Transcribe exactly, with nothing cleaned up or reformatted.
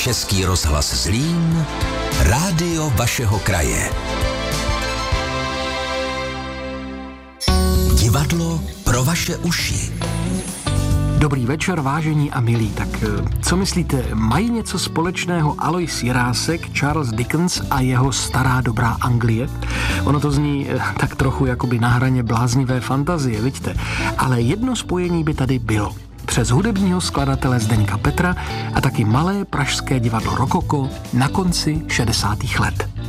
Český rozhlas Zlín, rádio vašeho kraje. Divadlo pro vaše uši. Dobrý večer, vážení a milí. Tak co myslíte, mají něco společného Alois Jirásek, Charles Dickens a jeho stará dobrá Anglie? Ono to zní tak trochu jakoby na hraně bláznivé fantazie, vidíte? Ale jedno spojení by tady bylo. Přes hudebního skladatele Zdeňka Petra a taky malé pražské divadlo Rokoko na konci šedesátých let.